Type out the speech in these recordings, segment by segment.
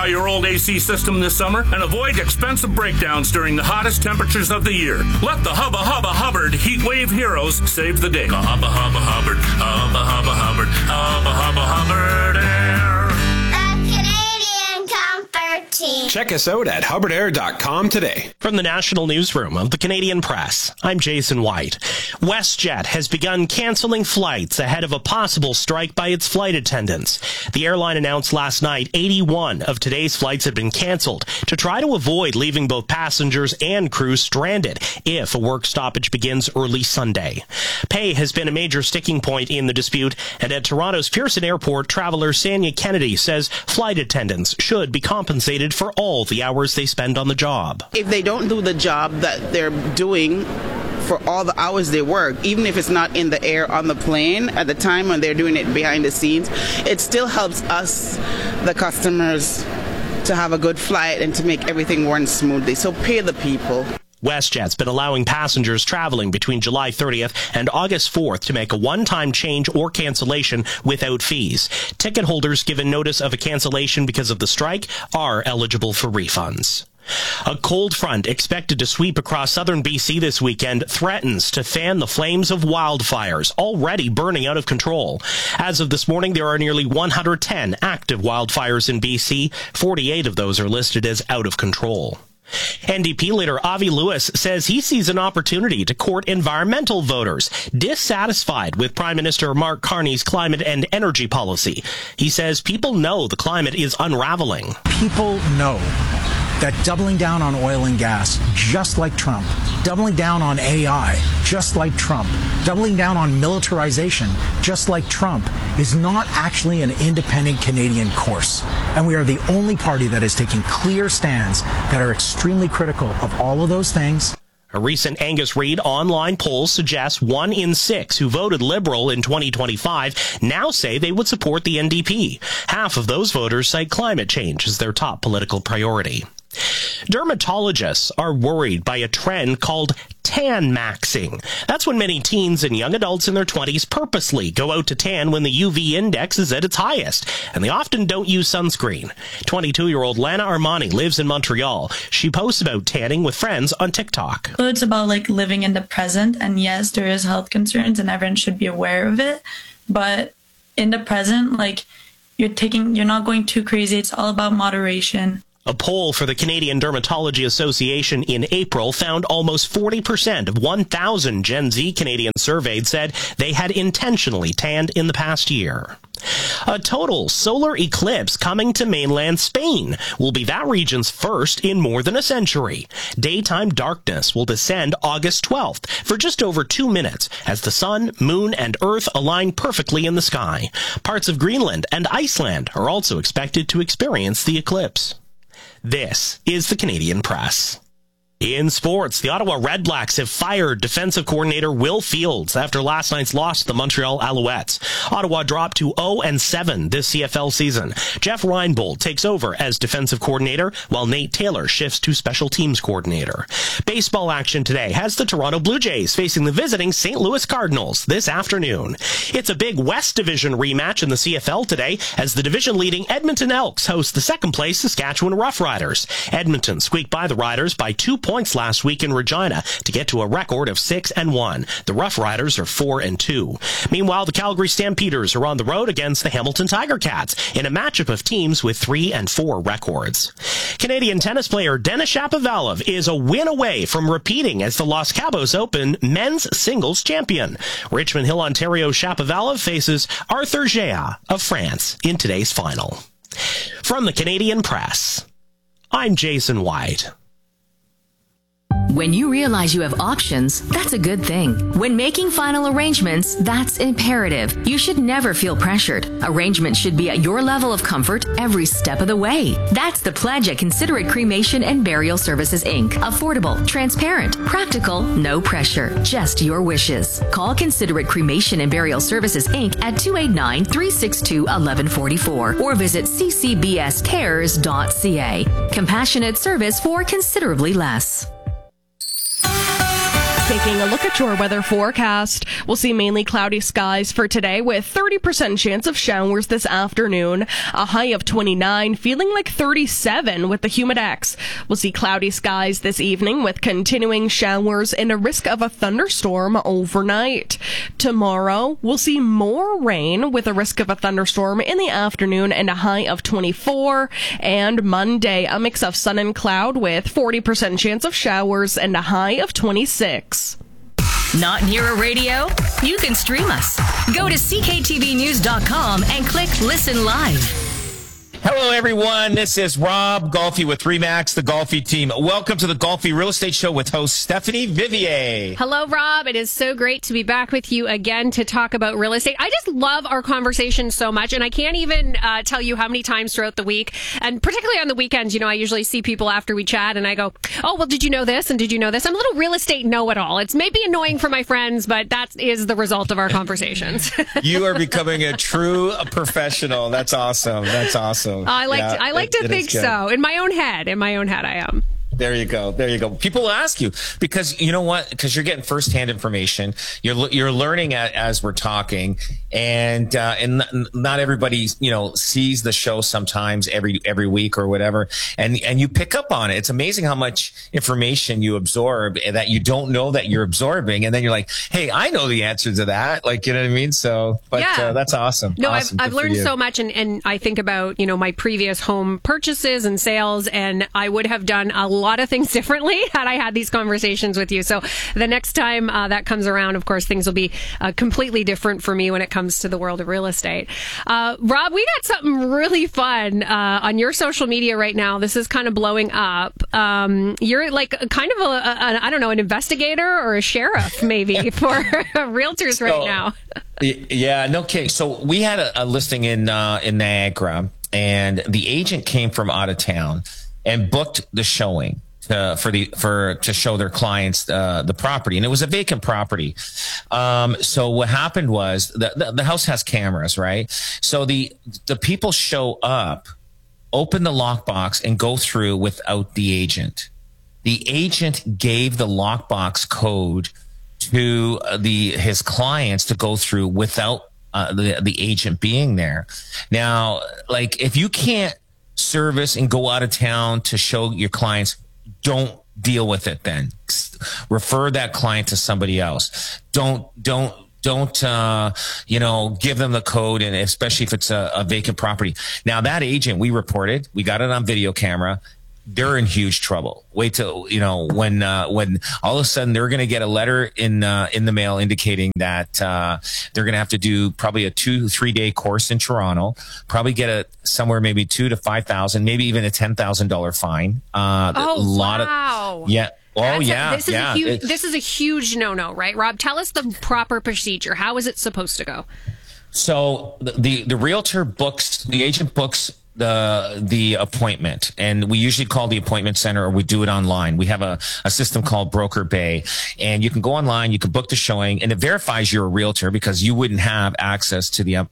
Modify your old AC system this summer and avoid expensive breakdowns during the hottest temperatures of the year. Let the Hubba Hubba Hubbard Heat Wave Heroes save the day. Hubba Hubba Hubbard, Hubba Hubba Hubbard, Hubba Hubba Hubbard Air. The Canadian Comfort Team. Check us out at hubbardair.com today. From the National Newsroom of the Canadian Press, I'm Jason White. WestJet has begun canceling flights ahead of a possible strike by its flight attendants. The airline announced last night 81 of today's flights had been canceled to try to avoid leaving both passengers and crew stranded if a work stoppage begins early Sunday. Pay has been a major sticking point in the dispute, and at Toronto's Pearson Airport, traveler Sanya Kennedy says flight attendants should be compensated for all the hours they spend on the job. If they don't do the job that they're doing for all the hours they work, even if it's not in the air on the plane at the time when they're doing it behind the scenes, it still helps us, the customers, to have a good flight and to make everything run smoothly. So pay the people. WestJet's been allowing passengers traveling between July 30th and August 4th to make a one-time change or cancellation without fees. Ticket holders given notice of a cancellation because of the strike are eligible for refunds. A cold front expected to sweep across southern BC this weekend threatens to fan the flames of wildfires already burning out of control. As of this morning, there are nearly 110 active wildfires in BC. 48 of those are listed as out of control. NDP leader Avi Lewis says he sees an opportunity to court environmental voters dissatisfied with Prime Minister Mark Carney's climate and energy policy. He says people know the climate is unraveling. People know that doubling down on oil and gas, just like Trump, doubling down on AI, just like Trump, doubling down on militarization, just like Trump, is not actually an independent Canadian course. And we are the only party that is taking clear stands that are extremely critical of all of those things. A recent Angus Reid online poll suggests 1 in 6 who voted Liberal in 2025 now say they would support the NDP. Half of those voters cite climate change as their top political priority. Dermatologists are worried by a trend called tan maxing. That's when many teens and young adults in their 20s purposely go out to tan when the UV index is at its highest, and they often don't use sunscreen. 22-year-old Lana Armani lives in Montreal. She posts about tanning with friends on TikTok. So it's about living in the present, and yes, there is health concerns and everyone should be aware of it, but in the present, you're not going too crazy. It's all about moderation. A poll for the Canadian Dermatology Association in April found almost 40% of 1,000 Gen Z Canadians surveyed said they had intentionally tanned in the past year. A total solar eclipse coming to mainland Spain will be that region's first in more than a century. Daytime darkness will descend August 12th for just over 2 minutes as the sun, moon, and earth align perfectly in the sky. Parts of Greenland and Iceland are also expected to experience the eclipse. This is the Canadian Press. In sports, the Ottawa Redblacks have fired defensive coordinator Will Fields after last night's loss to the Montreal Alouettes. Ottawa dropped to 0-7 this CFL season. Jeff Reinbold takes over as defensive coordinator, while Nate Taylor shifts to special teams coordinator. Baseball action today has the Toronto Blue Jays facing the visiting St. Louis Cardinals this afternoon. It's a big West Division rematch in the CFL today as the division-leading Edmonton Elks host the second-place Saskatchewan Roughriders. Edmonton squeaked by the Riders by 2 points last week in Regina to get to a record of 6-1. The Rough Riders are 4-2. Meanwhile, the Calgary Stampeders are on the road against the Hamilton Tiger Cats in a matchup of teams with 3-4 records. Canadian tennis player Denis Shapovalov is a win away from repeating as the Los Cabos Open men's singles champion. Richmond Hill, Ontario Shapovalov faces Arthur Gea of France in today's final. From the Canadian Press, I'm Jason White. When you realize you have options, that's a good thing. When making final arrangements, that's imperative. You should never feel pressured. Arrangements should be at your level of comfort every step of the way. That's the pledge at Considerate Cremation and Burial Services, Inc. Affordable, transparent, practical, no pressure, just your wishes. Call Considerate Cremation and Burial Services, Inc. at 289-362-1144 or visit ccbscares.ca. Compassionate service for considerably less. Taking a look at your weather forecast, we'll see mainly cloudy skies for today with 30% chance of showers this afternoon. A high of 29, feeling like 37 with the Humidex. We'll see cloudy skies this evening with continuing showers and a risk of a thunderstorm overnight. Tomorrow, we'll see more rain with a risk of a thunderstorm in the afternoon and a high of 24. And Monday, a mix of sun and cloud with 40% chance of showers and a high of 26. Not near a radio? You can stream us. Go to cktvnews.com and click Listen Live. Hello, everyone. This is Rob Golfi with RE/MAX, the Golfi team. Welcome to the Golfi Real Estate Show with host Stephanie Vivier. Hello, Rob. It is so great to be back with you again to talk about real estate. I just love our conversation so much, and I can't even tell you how many times throughout the week, and particularly on the weekends, I usually see people after we chat, and I go, oh, well, did you know this, and did you know this? I'm a little real estate know-it-all. It's maybe annoying for my friends, but that is the result of our conversations. You are becoming a true professional. That's awesome. That's awesome. I like to think so. In my own head, I am. There you go. People ask you because you know what? Because you're getting firsthand information. You're learning as we're talking, and not everybody sees the show sometimes every week or whatever, and you pick up on it. It's amazing how much information you absorb that you don't know that you're absorbing, and then you're like, hey, I know the answer to that. Like, you know what I mean? So, but yeah. That's awesome. No, awesome. I've learned so much, and I think about my previous home purchases and sales, and I would have done a lot of things differently had I had these conversations with you. So the next time that comes around, of course, things will be completely different for me when it comes to the world of real estate. Rob, we got something really fun on your social media right now. This is kind of blowing up. You're like kind of an investigator or a sheriff maybe for realtors right now. Yeah, no kidding. So we had a listing in Niagara, and the agent came from out of town and booked the showing to show their clients the property, and it was a vacant property. So what happened was the house has cameras, right? So the people show up, open the lockbox, and go through without the agent. The agent gave the lockbox code to his clients to go through without the agent being there. Now, like, if you can't service and go out of town to show your clients, don't deal with it then. Refer that client to somebody else. Don't give them the code, and especially if it's a vacant property. Now, that agent, we reported, we got it on video camera. They're in huge trouble. Wait till, when all of a sudden they're going to get a letter in the mail indicating that, they're going to have to do probably a 2-3 day course in Toronto, probably get somewhere maybe $2,000 to $5,000, maybe even a $10,000 fine. Wow. Yeah. Oh, yeah. This is a huge no-no, right, Rob? Tell us the proper procedure. How is it supposed to go? So the realtor books, the agent books the appointment, and we usually call the appointment center, or we do it online. We have a system called Broker Bay, and you can go online, you can book the showing, and it verifies you're a realtor because you wouldn't have access to the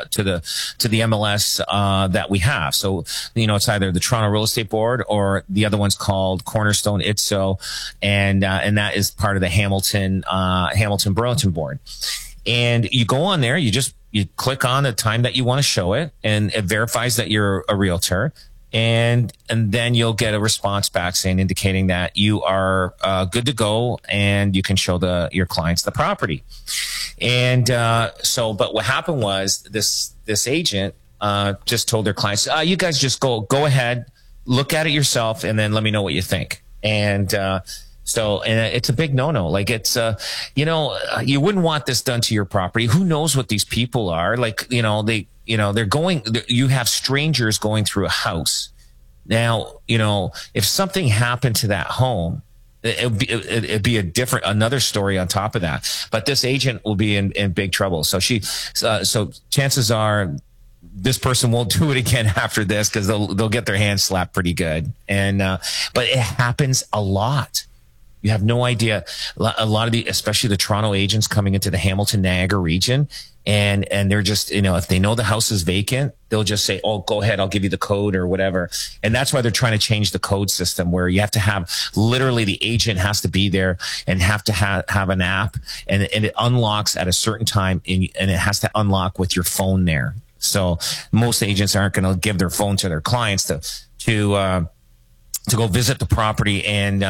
MLS that we have. So it's either the Toronto Real Estate Board or the other one's called Cornerstone ITSO, and that is part of the Hamilton Burlington Board. And you go on there, you click on the time that you want to show it, and it verifies that you're a realtor. And then you'll get a response back indicating that you are good to go and you can show your clients the property. And but what happened was this agent just told their clients, you guys just go ahead, look at it yourself, and then let me know what you think. And it's a big no-no. Like, it's, you wouldn't want this done to your property. Who knows what these people are? Like, you have strangers going through a house. Now, if something happened to that home, it'd be another story on top of that. But this agent will be in big trouble. So so chances are this person won't do it again after this, because they'll get their hands slapped pretty good. And, but it happens a lot. You have no idea. A lot of especially the Toronto agents coming into the Hamilton, Niagara region, and they're just, if they know the house is vacant, they'll just say, oh, go ahead, I'll give you the code or whatever. And that's why they're trying to change the code system, where you have to have, literally the agent has to be there and have to have an app, and it unlocks at a certain time, and it has to unlock with your phone there. So most agents aren't going to give their phone to their clients to go visit the property and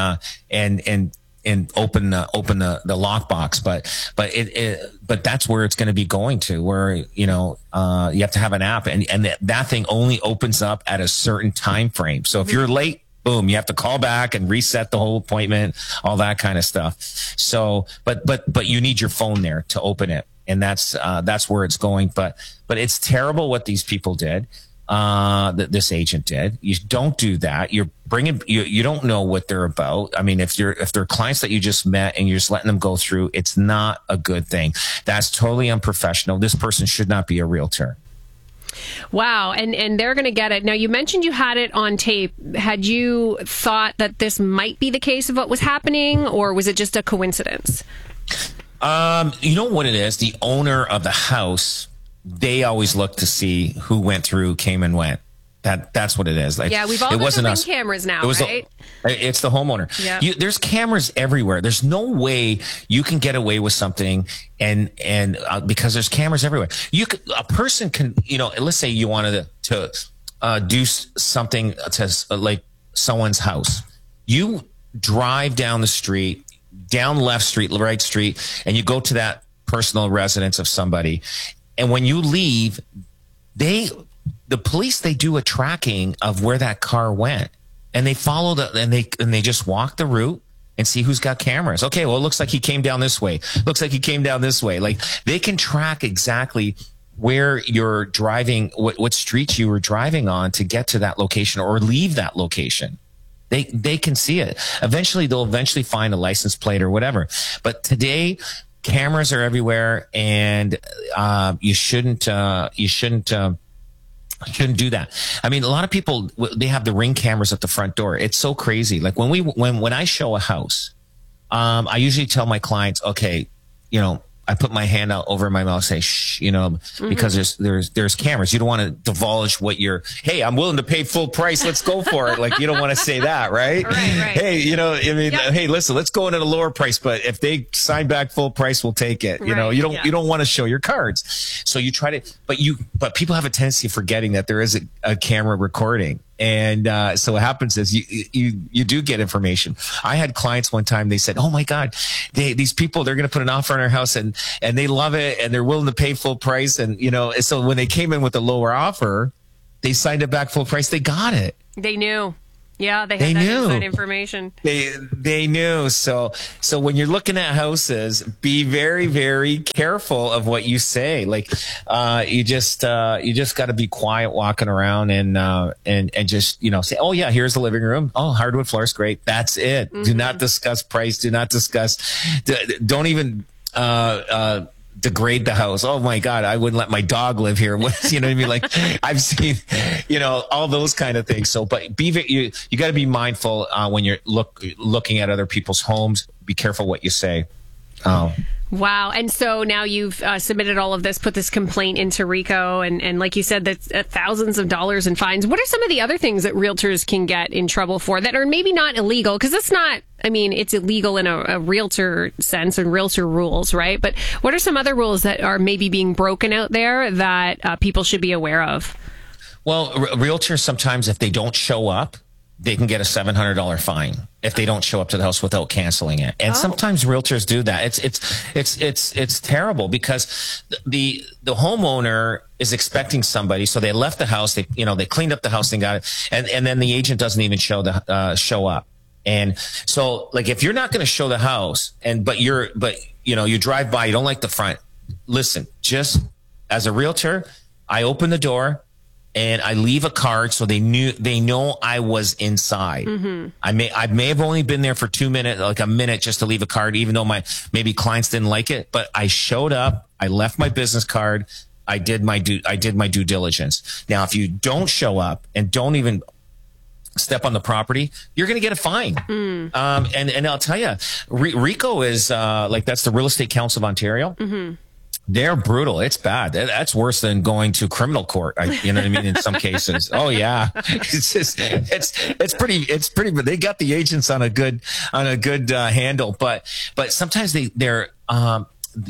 open the lockbox, but that's where it's going to be going to, where you have to have an app, and that thing only opens up at a certain time frame. So if you're late, boom, you have to call back and reset the whole appointment, all that kind of stuff. So, but you need your phone there to open it, and that's where it's going. But it's terrible what these people did. That this agent did. You don't do that. You're bringing, you don't know what they're about. I mean, if they're clients that you just met and you're just letting them go through, it's not a good thing. That's totally unprofessional. This person should not be a realtor. Wow. And they're going to get it. Now, you mentioned you had it on tape. Had you thought that this might be the case of what was happening, or was it just a coincidence? You know what it is? The owner of the house, they always look to see who went through, came and went. That's what it is. Like, yeah, we've all got the Ring cameras now, right? It's the homeowner. Yeah. There's cameras everywhere. There's no way you can get away with something, and because there's cameras everywhere. A person can, let's say you wanted to do something to like someone's house. You drive down the street, down left street, right street, and you go to that personal residence of somebody. And when you leave, the police, they do a tracking of where that car went, and they follow and they just walk the route and see who's got cameras. Okay, well, it looks like he came down this way. Looks like he came down this way. Like, they can track exactly where you're driving, what streets you were driving on to get to that location or leave that location. They can see it. Eventually, they'll find a license plate or whatever. But today, cameras are everywhere, and you shouldn't do that. I mean, a lot of people, they have the Ring cameras at the front door. It's so crazy. Like, when I show a house, I usually tell my clients, okay, I put my hand out over my mouth, say shh, because there's cameras. You don't want to divulge what hey, I'm willing to pay full price. Let's go for it. Like, you don't want to say that, right? Right. Hey, hey, listen, let's go in at a lower price, but if they sign back full price, we'll take it. You don't want to show your cards. So you try to, but people have a tendency of forgetting that there is a camera recording. And so what happens is you do get information. I had clients one time, they said, oh my God, these people, they're going to put an offer on our house and they love it and they're willing to pay full price. And, so when they came in with a lower offer, they signed it back full price. They got it. They knew. Yeah, they had that inside information. They knew. So when you're looking at houses, be very, very careful of what you say. Like, you just got to be quiet walking around and just, say, oh yeah, here's the living room. Oh, hardwood floors, great. That's it. Mm-hmm. Do not discuss price. Do not discuss. Don't even, degrade the house. Oh my God, I wouldn't let my dog live here. You know what I mean? Like, I've seen, all those kind of things. So, but you got to be mindful when you're looking at other people's homes. Be careful what you say. Wow. And so now you've submitted all of this, put this complaint into RICO, and like you said, that's thousands of dollars in fines. What are some of the other things that realtors can get in trouble for that are maybe not illegal? Because it's not, it's illegal in a realtor sense and realtor rules, right? But what are some other rules that are maybe being broken out there that people should be aware of? Well, realtors, sometimes if they don't show up, they can get a $700 fine if they don't show up to the house without canceling it. And sometimes realtors do that. It's terrible because the homeowner is expecting somebody. So they left the house, they cleaned up the house and got it. And then the agent doesn't even show up. And so, like, if you're not going to show the house but you drive by, you don't like the front. Listen, just as a realtor, I open the door and I leave a card so they know I was inside. Mm-hmm. I may have only been there for 2 minutes, like a minute, just to leave a card, even though maybe clients didn't like it. But I showed up, I left my business card, I did my due diligence. Now, if you don't show up and don't even step on the property, you're going to get a fine. And I'll tell you, RICO is that's the Real Estate Council of Ontario. They're brutal. It's bad. That's worse than going to criminal court. You know what I mean? In some cases. Oh yeah. It's pretty, but they got the agents on a good handle. But sometimes there's a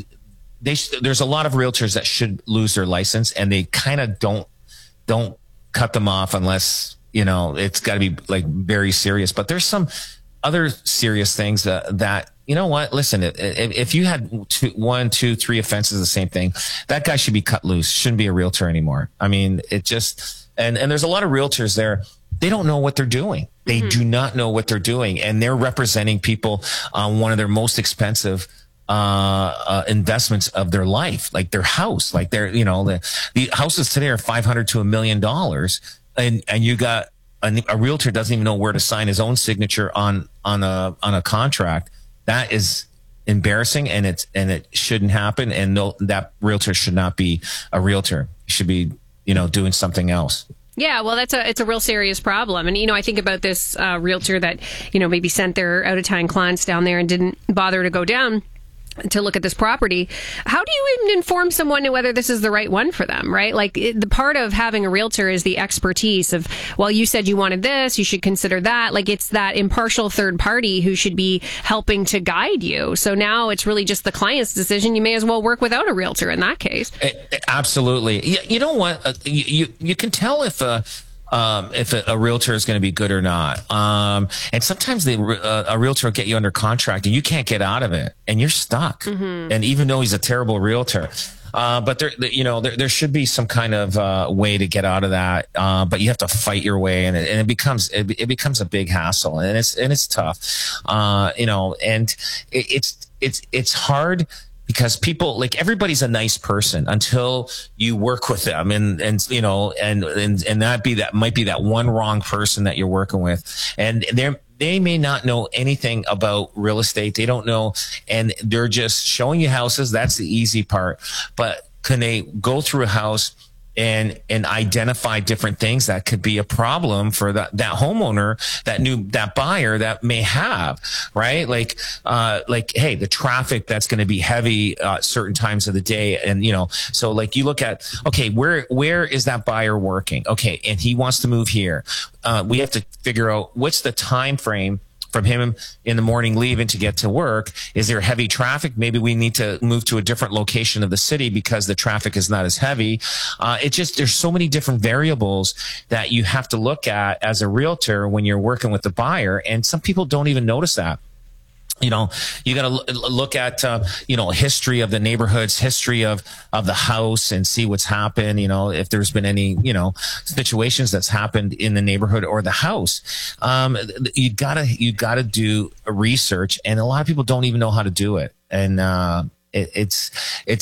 lot of realtors that should lose their license, and they kind of don't cut them off unless, it's got to be like very serious. But there's some other serious things that you know what? Listen, if you had 1, 2, 3 offenses, the same thing, that guy should be cut loose. Shouldn't be a realtor anymore. I mean, it just, and there's a lot of realtors there. They don't know what they're doing. They do not know what they're doing. And they're representing people on one of their most expensive investments of their life, like their house, like the houses today are $500,000 to $1 million. And you got a realtor doesn't even know where to sign his own signature on a contract. That is embarrassing, and it shouldn't happen. And that realtor should not be a realtor. He should be, doing something else. Yeah, well, it's a real serious problem. And, I think about this realtor that, maybe sent their out-of-town clients down there and didn't bother to go down to look at this property. How do you even inform someone whether this is the right one for them, right? Like the part of having a realtor is the expertise of, well, you said you wanted this, you should consider that. Like it's that impartial third party who should be helping to guide you. So now it's really just the client's decision. You may as well work without a realtor in that case. Absolutely. You know what? You can tell if a realtor is going to be good or not. And sometimes a realtor will get you under contract and you can't get out of it and you're stuck. And even though he's a terrible realtor, but there should be some kind of way to get out of that. But you have to fight your way, and it becomes a big hassle, and it's tough. And it's hard. Because people, like, everybody's a nice person until you work with them, and that might be that one wrong person that you're working with, and they may not know anything about real estate. They don't know, and they're just showing you houses. That's the easy part. But can they go through a house and identify different things that could be a problem for that homeowner, that buyer that may have, right? Like, hey, the traffic that's going to be heavy certain times of the day. And, so like you look at, okay, where is that buyer working? Okay. And he wants to move here. We have to figure out what's the time frame from him in the morning leaving to get to work. Is there heavy traffic? Maybe we need to move to a different location of the city because the traffic is not as heavy. There's so many different variables that you have to look at as a realtor when you're working with the buyer. And some people don't even notice that. You got to look at, history of the neighborhoods, history of the house, and see what's happened. If there's been any, situations that's happened in the neighborhood or the house. You gotta do research, and a lot of people don't even know how to do it. And it's